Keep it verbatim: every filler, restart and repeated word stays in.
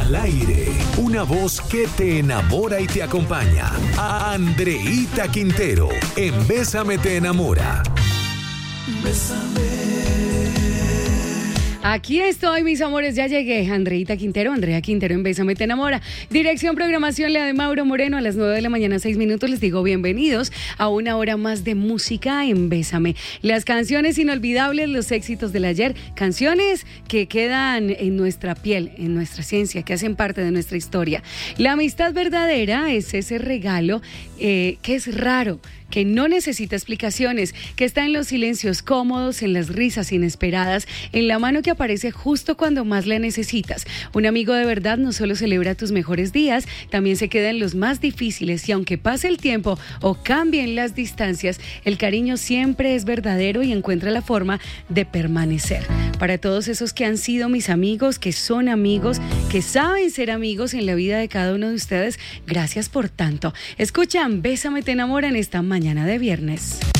Al aire, una voz que te enamora y te acompaña. Andreita Quintero, en Bésame te enamora. Bésame. Aquí estoy, mis amores, ya llegué. Andreita Quintero, Andrea Quintero en Bésame te enamora. Dirección, programación, la de Mauro Moreno. A las nueve de la mañana, seis minutos, les digo bienvenidos a una hora más de música en Bésame. Las canciones inolvidables, los éxitos del ayer, canciones que quedan en nuestra piel, en nuestra esencia, que hacen parte de nuestra historia. La amistad verdadera es ese regalo eh, que es raro, que no necesita explicaciones, que está en los silencios cómodos, en las risas inesperadas, en la mano que aparece justo cuando más la necesitas. Un amigo de verdad no solo celebra tus mejores días, también se queda en los más difíciles, y aunque pase el tiempo o cambien las distancias, el cariño siempre es verdadero y encuentra la forma de permanecer. Para todos esos que han sido mis amigos, que son amigos, que saben ser amigos en la vida de cada uno de ustedes, gracias por tanto. Escuchan Bésame te enamora en esta mañana de viernes.